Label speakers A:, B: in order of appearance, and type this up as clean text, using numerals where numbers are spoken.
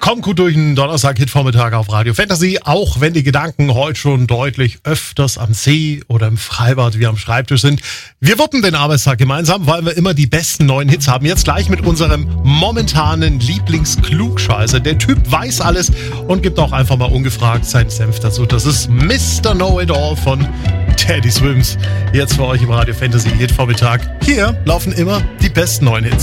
A: Kommt gut durch den Donnerstag-Hit-Vormittag auf Radio Fantasy, auch wenn die Gedanken heute schon deutlich öfters am See oder im Freibad wie am Schreibtisch sind. Wir wuppen den Arbeitstag gemeinsam, weil wir immer die besten neuen Hits haben. Jetzt gleich mit unserem momentanen Lieblingsklugscheißer. Der Typ weiß alles und gibt auch einfach mal ungefragt seinen Senf dazu. Das ist Mr. Know-It-All von Teddy Swims. Jetzt für euch im Radio Fantasy Hit-Vormittag. Hier laufen immer die besten neuen Hits.